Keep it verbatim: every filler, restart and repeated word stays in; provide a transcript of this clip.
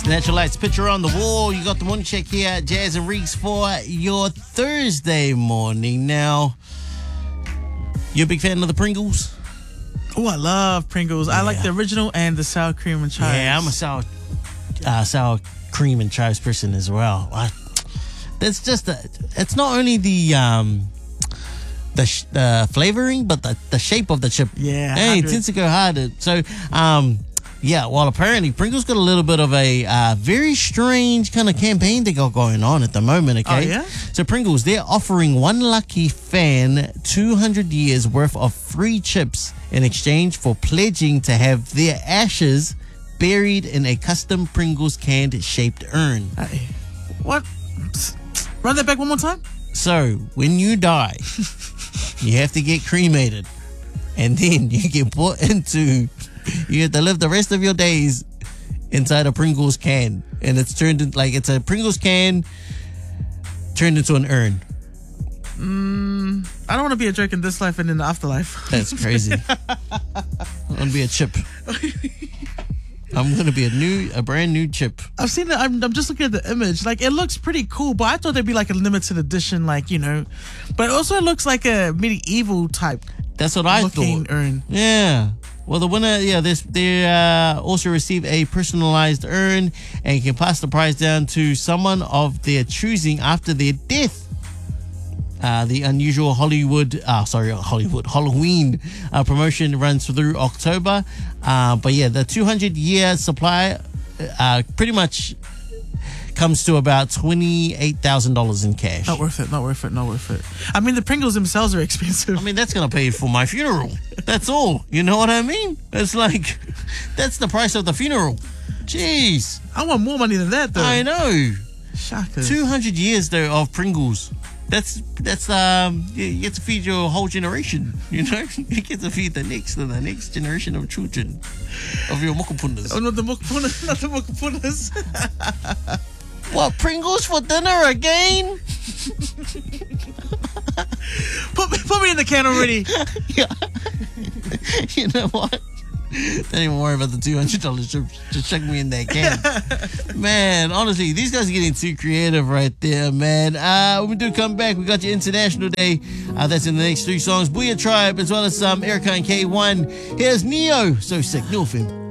Natural Lights, Picture on the Wall. You got the morning check here at Jazz and Reeks for your Thursday morning. Now, you a big fan of the Pringles? Oh, I love Pringles. Yeah. I like the original and the sour cream and chives. Yeah, I'm a sour, uh, sour cream and chives person as well. I, that's just a, it's not only the um, the sh- uh, flavoring, but the, the shape of the chip. Yeah, hey, it tends to go harder. So, um. Yeah, well, apparently Pringles got a little bit of a uh, very strange kind of campaign they got going on at the moment, okay? Oh, yeah? So Pringles, they're offering one lucky fan two hundred years worth of free chips in exchange for pledging to have their ashes buried in a custom Pringles canned-shaped urn. Hey, what? Run that back one more time? So, when you die, you have to get cremated, and then you get put into... You have to live the rest of your days inside a Pringles can. And it's turned into, like, it's a Pringles can turned into an urn. Mm, I don't want to be a jerk in this life and in the afterlife. That's crazy. I'm going to be a chip. I'm going to be a new, a brand new chip. I've seen it. I'm, I'm just looking at the image. Like, it looks pretty cool, but I thought there'd be like a limited edition, like, you know. But also it looks like a medieval type. That's what I looking thought. Urn. Yeah. Well, the winner, yeah, this they uh, also receive a personalized urn and can pass the prize down to someone of their choosing after their death. Uh, the unusual Hollywood, uh, sorry, Hollywood Halloween uh, promotion runs through October. Uh, but yeah, the two hundred year supply uh, pretty much comes to about twenty-eight thousand dollars in cash. Not worth it, not worth it, not worth it. I mean, the Pringles themselves are expensive. I mean, that's going to pay for my funeral. That's all. You know what I mean? It's like, that's the price of the funeral. Jeez. I want more money than that, though. I know. Shockers. two hundred years, though, of Pringles. That's, that's, um, you get to feed your whole generation, you know? You get to feed the next and the next generation of children, of your mokapunas. Oh, not the mokapunas, not the mokapunas. What, Pringles for dinner again? put, me, put me in the can already. Yeah. You know what? Don't even worry about the two hundred dollars. Just chuck me in that can. Man, honestly, these guys are getting too creative right there, man. Uh, when we do come back, we got your International Day. Uh, that's in the next three songs. Booyah Tribe, as well as um, Erica and K one. Here's Neo. So sick. New film.